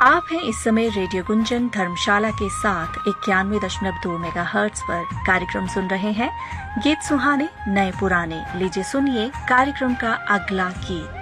आप हैं इस समय रेडियो गुंजन धर्मशाला के साथ 91.2 मेगाहर्ट्ज पर कार्यक्रम सुन रहे हैं। गीत सुहाने नए पुराने, लीजिए सुनिए कार्यक्रम का अगला गीत।